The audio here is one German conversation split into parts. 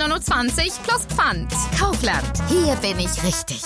6,29 € plus Pfand. Kaufland, hier bin ich richtig.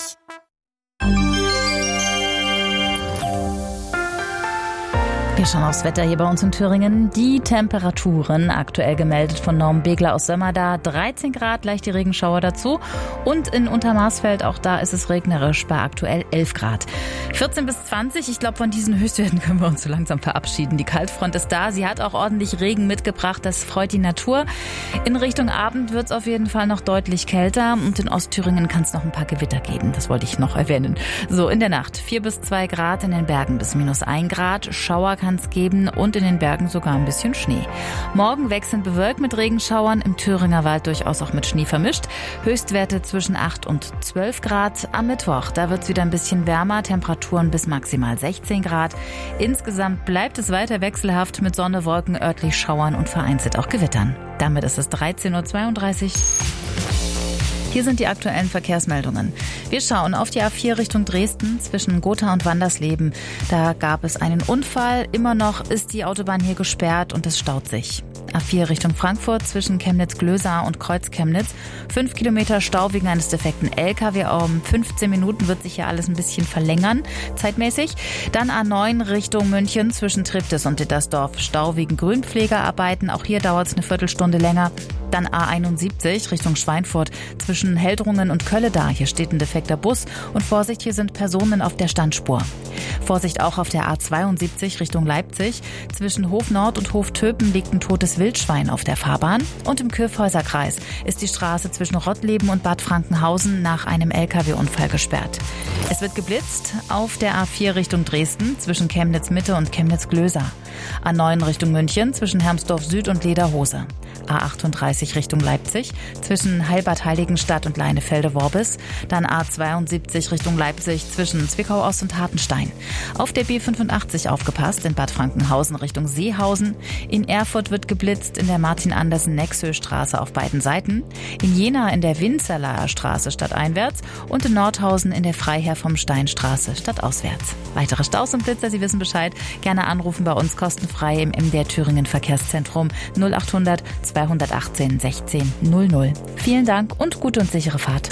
Wir schauen aufs Wetter hier bei uns in Thüringen. Die Temperaturen aktuell gemeldet von Norm Begler aus Sömmerda. 13 Grad, leichte Regenschauer dazu. Und in Untermarsfeld, auch da ist es regnerisch bei aktuell 11 Grad. 14 bis 20, ich glaube, von diesen Höchstwerten können wir uns so langsam verabschieden. Die Kaltfront ist da, sie hat auch ordentlich Regen mitgebracht, das freut die Natur. In Richtung Abend wird es auf jeden Fall noch deutlich kälter und in Ostthüringen kann es noch ein paar Gewitter geben, das wollte ich noch erwähnen. So, in der Nacht 4 bis 2 Grad, in den Bergen bis -1 Grad, Schauer kann es geben und in den Bergen sogar ein bisschen Schnee. Morgen wechselnd bewölkt mit Regenschauern, im Thüringer Wald durchaus auch mit Schnee vermischt. Höchstwerte zwischen 8 und 12 Grad. Am Mittwoch, da wird es wieder ein bisschen wärmer, Temperaturen bis maximal 16 Grad. Insgesamt bleibt es weiter wechselhaft mit Sonne, Wolken, örtlich Schauern und vereinzelt auch Gewittern. Damit ist es 13:32 Uhr. Hier sind die aktuellen Verkehrsmeldungen. Wir schauen auf die A4 Richtung Dresden zwischen Gotha und Wandersleben. Da gab es einen Unfall. Immer noch ist die Autobahn hier gesperrt und es staut sich. A4 Richtung Frankfurt zwischen Chemnitz-Glösa und Kreuz-Chemnitz. 5 Kilometer Stau wegen eines defekten LKW. Um 15 Minuten wird sich hier alles ein bisschen verlängern, zeitmäßig. Dann A9 Richtung München zwischen Triptis und Dittersdorf. Stau wegen Grünpflegearbeiten. Auch hier dauert es eine Viertelstunde länger. Dann A71 Richtung Schweinfurt zwischen Heldrungen und Kölleda. Hier steht ein defekter Bus und Vorsicht, hier sind Personen auf der Standspur. Vorsicht auch auf der A72 Richtung Leipzig. Zwischen Hof Nord und Hof Töpen liegt ein totes Wildschwein auf der Fahrbahn. Und im Kyffhäuser-Kreis ist die Straße zwischen Rottleben und Bad Frankenhausen nach einem LKW-Unfall gesperrt. Es wird geblitzt auf der A4 Richtung Dresden zwischen Chemnitz-Mitte und Chemnitz-Glösa. A9 Richtung München zwischen Hermsdorf Süd und Lederhose. A38 Richtung Leipzig zwischen Heilbad-Heiligenstadt und Leinefelde-Worbis. Dann A72 Richtung Leipzig zwischen Zwickau Ost und Hartenstein. Auf der B85 aufgepasst in Bad Frankenhausen Richtung Seehausen. In Erfurt wird geblitzt in der Martin-Andersen-Nexö-Straße auf beiden Seiten. In Jena in der Winzerlaer Straße stadteinwärts und in Nordhausen in der Freiherr vom Stein-Straße stadtauswärts. Weitere Staus und Blitzer, Sie wissen Bescheid, gerne anrufen bei uns kostenfrei im MDR Thüringen Verkehrszentrum 0800 218 16 00. Vielen Dank und gute und sichere Fahrt.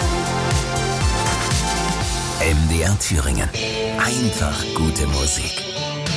MDR Thüringen. Einfach gute Musik.